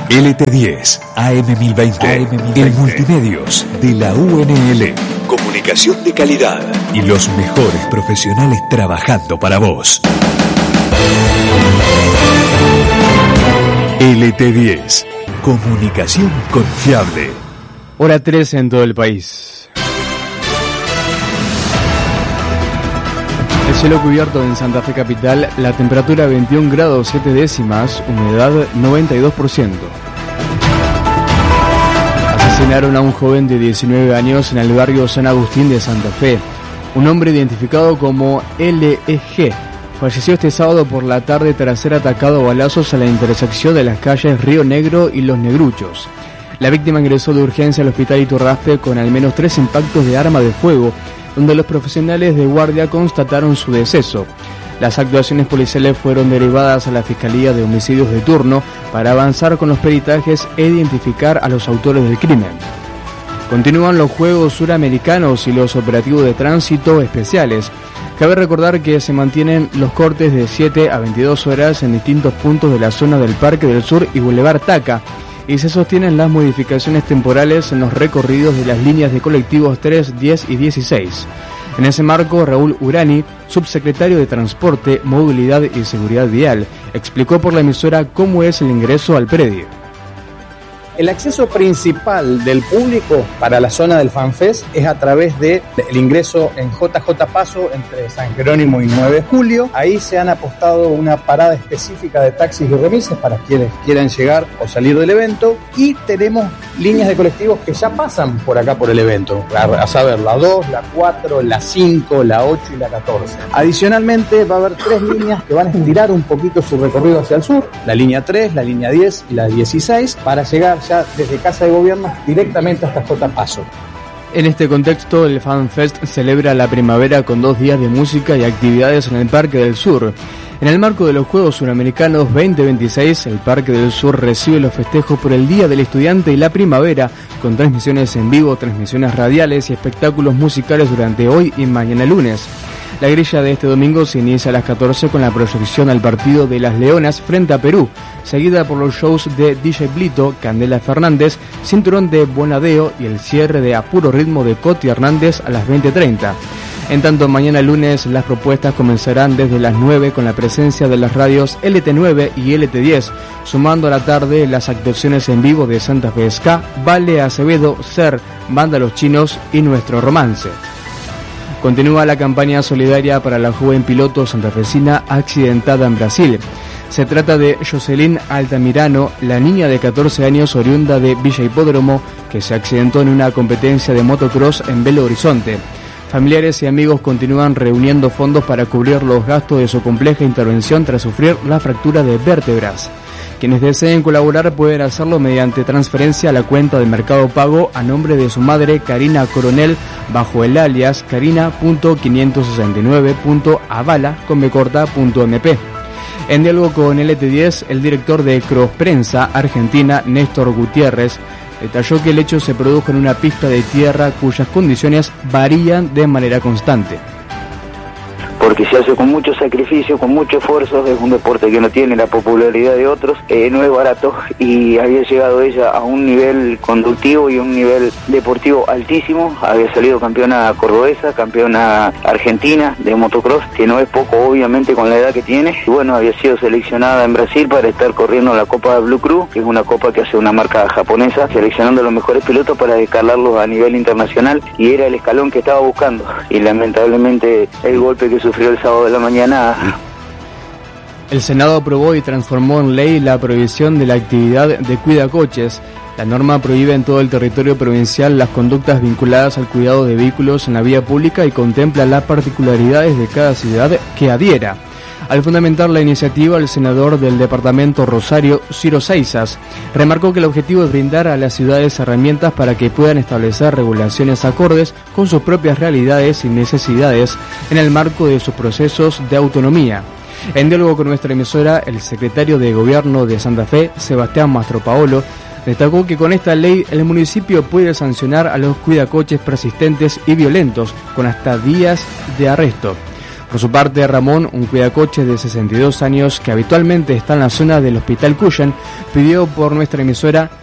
LT10, AM1020, el Multimedios de la UNL. Comunicación de calidad y los mejores profesionales trabajando para vos. LT10, comunicación confiable. Hora 13 en todo el país. El cielo cubierto en Santa Fe capital, la temperatura 21 grados 7 décimas, humedad 92%. Asesinaron a un joven de 19 años en el barrio San Agustín de Santa Fe. Un hombre identificado como LEG falleció este sábado por la tarde tras ser atacado a balazos a la intersección de las calles Río Negro y Los Negruchos. La víctima ingresó de urgencia al hospital Iturraspe con al menos 3 impactos de arma de fuego, donde los profesionales de guardia constataron su deceso. Las actuaciones policiales fueron derivadas a la Fiscalía de Homicidios de turno para avanzar con los peritajes e identificar a los autores del crimen. Continúan los Juegos Suramericanos y los operativos de tránsito especiales. Cabe recordar que se mantienen los cortes de 7 a 22 horas en distintos puntos de la zona del Parque del Sur y Boulevard Taca, y se sostienen las modificaciones temporales en los recorridos de las líneas de colectivos 3, 10 y 16. En ese marco, Raúl Urani, subsecretario de Transporte, Movilidad y Seguridad Vial, explicó por la emisora cómo es el ingreso al predio. El acceso principal del público para la zona del FanFest es a través del ingreso en JJ Paso entre San Jerónimo y 9 de Julio. Ahí se han apostado una parada específica de taxis y remises para quienes quieran llegar o salir del evento. Y tenemos líneas de colectivos que ya pasan por acá por el evento. A saber, la 2, la 4, la 5, la 8 y la 14. Adicionalmente va a haber 3 líneas que van a estirar un poquito su recorrido hacia el sur. La línea 3, la línea 10 y la 16 para llegar ya desde Casa de Gobierno directamente hasta J. Paso. En este contexto, el FanFest celebra la primavera con 2 días de música y actividades en el Parque del Sur. En el marco de los Juegos Suramericanos 2026, el Parque del Sur recibe los festejos por el Día del Estudiante y la Primavera, con transmisiones en vivo, transmisiones radiales y espectáculos musicales durante hoy y mañana lunes. La grilla de este domingo se inicia a las 14 con la proyección al partido de las Leonas frente a Perú, seguida por los shows de DJ Blito, Candela Fernández, Cinturón de Bonadeo y el cierre de A Puro Ritmo de Coti Hernández a las 20:30. En tanto, mañana lunes las propuestas comenzarán desde las 9 con la presencia de las radios LT9 y LT10, sumando a la tarde las actuaciones en vivo de Santa Fe Ska, Vale Acevedo, Ser, Banda Los Chinos y Nuestro Romance. Continúa la campaña solidaria para la joven piloto santafesina accidentada en Brasil. Se trata de Jocelyn Altamirano, la niña de 14 años oriunda de Villa Hipódromo, que se accidentó en una competencia de motocross en Belo Horizonte. Familiares y amigos continúan reuniendo fondos para cubrir los gastos de su compleja intervención tras sufrir la fractura de vértebras. Quienes deseen colaborar pueden hacerlo mediante transferencia a la cuenta de Mercado Pago a nombre de su madre Karina Coronel bajo el alias karina.569.avala.mp. En diálogo con LT10, el director de Cross Prensa Argentina, Néstor Gutiérrez, detalló que el hecho se produjo en una pista de tierra cuyas condiciones varían de manera constante. Porque se hace con mucho sacrificio, con mucho esfuerzo, es un deporte que no tiene la popularidad de otros, no es barato, y había llegado ella a un nivel conductivo y un nivel deportivo altísimo. Había salido campeona cordobesa, campeona argentina de motocross, que no es poco obviamente con la edad que tiene, y bueno, había sido seleccionada en Brasil para estar corriendo la Copa Blue Crew, que es una copa que hace una marca japonesa, seleccionando a los mejores pilotos para escalarlos a nivel internacional, y era el escalón que estaba buscando, y lamentablemente el golpe que sufrió el sábado de la mañana. El Senado aprobó y transformó en ley la prohibición de la actividad de cuidacoches. La norma prohíbe en todo el territorio provincial las conductas vinculadas al cuidado de vehículos en la vía pública y contempla las particularidades de cada ciudad que adhiera. Al fundamentar la iniciativa, el senador del departamento Rosario, Ciro Seizas, remarcó que el objetivo es brindar a las ciudades herramientas para que puedan establecer regulaciones acordes con sus propias realidades y necesidades en el marco de sus procesos de autonomía. En diálogo con nuestra emisora, el secretario de Gobierno de Santa Fe, Sebastián Mastropaolo, destacó que con esta ley el municipio puede sancionar a los cuidacoches persistentes y violentos con hasta días de arresto. Por su parte, Ramón, un cuidacoches de 62 años que habitualmente está en la zona del Hospital Cuyen, pidió por nuestra emisora